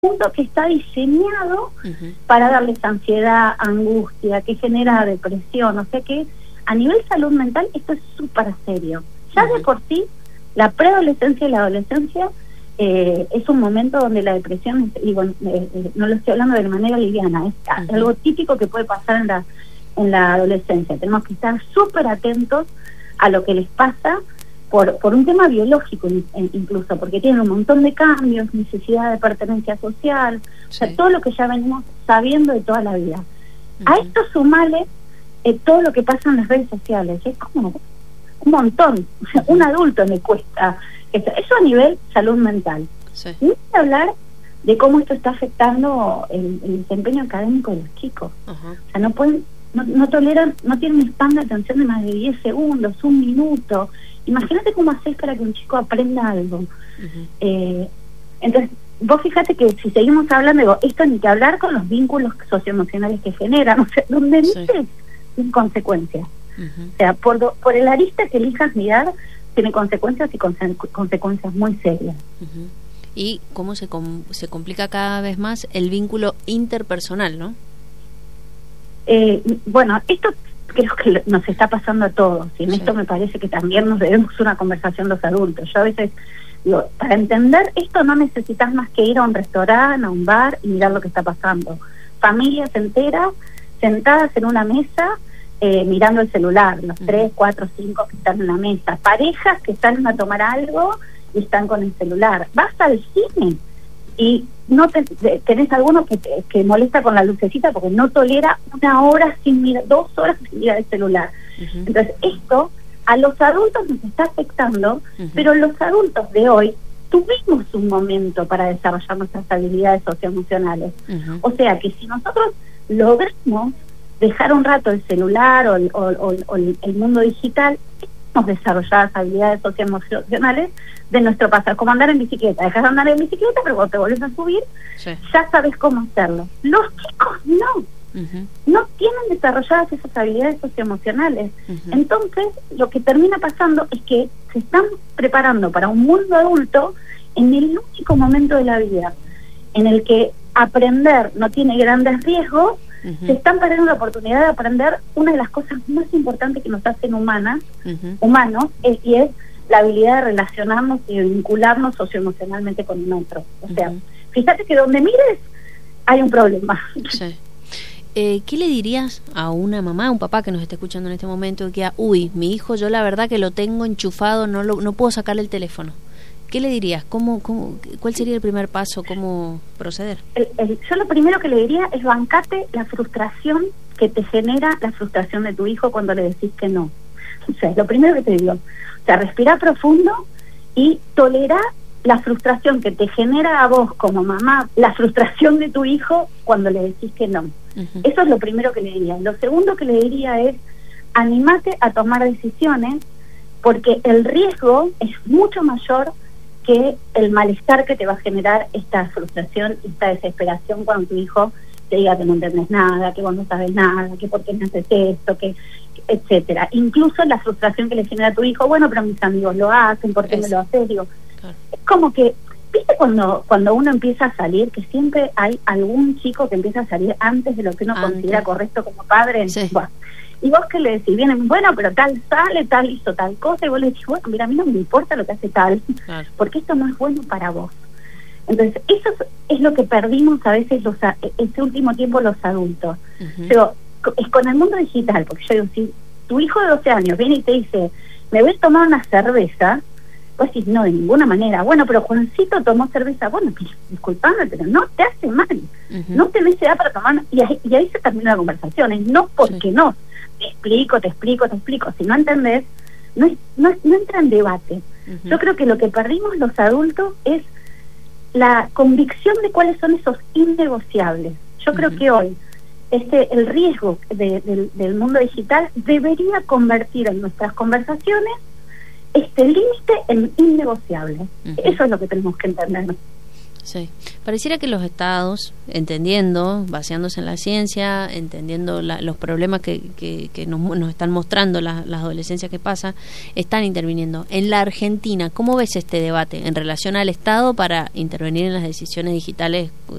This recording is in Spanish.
mundo que está diseñado para darles ansiedad, angustia, que genera depresión. O sea que a nivel salud mental esto es súper serio. Ya de por sí, la preadolescencia y la adolescencia es un momento donde la depresión, no lo estoy hablando de manera liviana, es algo típico que puede pasar en la adolescencia. Tenemos que estar súper atentos a lo que les pasa por un tema biológico incluso, porque tienen un montón de cambios, necesidad de pertenencia social, o sea, todo lo que ya venimos sabiendo de toda la vida. A esto sumale todo lo que pasa en las redes sociales, es como un montón. O sea, un adulto le cuesta eso a nivel salud mental. Sí. Ni hablar de cómo esto está afectando el desempeño académico de los chicos. O sea, no toleran, no tienen un span de atención de más de 10 segundos, un minuto. Imagínate cómo haces para que un chico aprenda algo. Entonces, vos fíjate que si seguimos hablando, digo, esto ni que hablar con los vínculos socioemocionales que generan, o sea, donde dices sin consecuencias. O sea, por el arista que elijas mirar, tiene consecuencias y consecuencias muy serias. Y cómo se complica cada vez más el vínculo interpersonal, ¿no? Bueno, esto creo que nos está pasando a todos, y en esto me parece que también nos debemos una conversación los adultos. Yo a veces digo, para entender esto no necesitas más que ir a un restaurante, a un bar y mirar lo que está pasando. Familias enteras sentadas en una mesa mirando el celular, los 3, 4, 5 que están en la mesa, parejas que salen a tomar algo y están con el celular. Vas al cine y no tenés alguno que molesta con la lucecita porque no tolera 1 hora sin mirar, 2 horas sin mirar el celular. Entonces esto a los adultos nos está afectando, pero los adultos de hoy tuvimos un momento para desarrollar nuestras habilidades socioemocionales. O sea que si nosotros logramos dejar un rato el celular o el mundo digital, hemos desarrollado las habilidades socioemocionales de nuestro pasado, como andar en bicicleta. Dejas de andar en bicicleta, pero cuando te vuelves a subir, ya sabes cómo hacerlo. Los chicos no tienen desarrolladas esas habilidades socioemocionales. Entonces, lo que termina pasando es que se están preparando para un mundo adulto en el único momento de la vida en el que aprender no tiene grandes riesgos. Se están perdiendo la oportunidad de aprender una de las cosas más importantes que nos hacen humanos, y es la habilidad de relacionarnos y de vincularnos socioemocionalmente con el otro. O sea, fíjate que donde mires hay un problema. ¿Qué le dirías a una mamá, a un papá que nos está escuchando en este momento, que mi hijo, yo la verdad que lo tengo enchufado, no puedo sacarle el teléfono? ¿Qué le dirías? ¿Cuál sería el primer paso? ¿Cómo proceder? Yo lo primero que le diría es bancate la frustración que te genera la frustración de tu hijo cuando le decís que no. O sea, lo primero que te digo, o sea, respira profundo y tolera la frustración que te genera a vos como mamá, la frustración de tu hijo cuando le decís que no. Eso es lo primero que le diría. Lo segundo que le diría es, animate a tomar decisiones, porque el riesgo es mucho mayor que el malestar que te va a generar esta frustración, esta desesperación cuando tu hijo te diga que no entendés nada, que vos no sabes nada, que por qué no haces esto, que etcétera. Incluso la frustración que le genera a tu hijo, bueno, pero mis amigos lo hacen, ¿por qué me lo haces? Digo, es como que, ¿viste cuando uno empieza a salir, que siempre hay algún chico que empieza a salir antes de lo que uno considera correcto como padre? Bueno, y vos que le decís, vienen, bueno, pero tal sale, tal hizo tal cosa, y vos le decís, bueno, mira, a mí no me importa lo que hace tal, porque esto no es bueno para vos. Entonces, eso es lo que perdimos a veces este último tiempo los adultos. Pero es con el mundo digital, porque yo digo, si tu hijo de 12 años viene y te dice, me voy a tomar una cerveza, vos decís, no, de ninguna manera. Bueno, pero Juancito tomó cerveza. Bueno, disculpame, pero no te hace mal. No tenés edad para tomar. Y ahí se termina la conversación. No porque no. Te explico. Si no entendés, no entra en debate. Yo creo que lo que perdimos los adultos es la convicción de cuáles son esos innegociables. Yo creo que hoy el riesgo del mundo digital debería convertir en nuestras conversaciones este límite en innegociable. Eso es lo que tenemos que entender. Sí. Pareciera que los estados, entendiendo, baseándose en la ciencia, entendiendo los problemas que nos están mostrando las adolescencias que pasa, están interviniendo. En la Argentina, ¿cómo ves este debate en relación al Estado para intervenir en las decisiones digitales